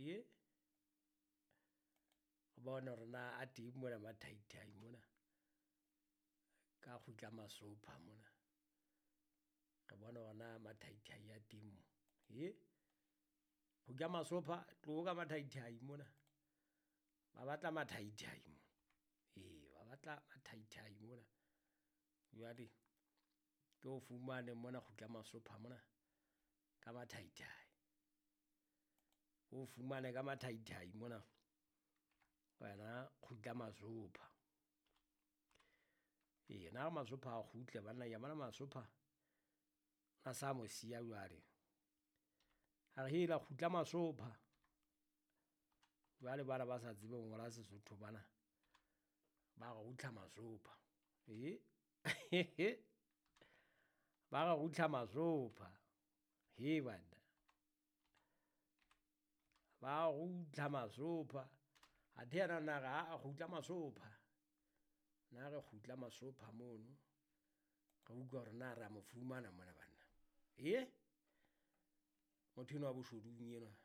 go bona gore na a teng mona mathaithai mona ka khutla masopha mona re bona gore na mathaithai ya teng mo khutla masopha tloga mathaithai mona ba batla mathaithai mo ba batla mathaithai mona jwale ke o fumane mona khutla masopha mona ka mathaithai o fumane ka mathaithai mona wena khutla masopha na masopha a khutle banna ya mana masopha a sa mo sia jwale ha re hela khutla masopha jwale bana ba sa tsebe go ngola Sesotho bana ba go utla masopha ba ga utla masopha bana ba go utla masopha a thera na ga a khutla masopha na re khutla masopha mono ga utlwa gore na ra mo fumana mona banna motho wa boshodung yena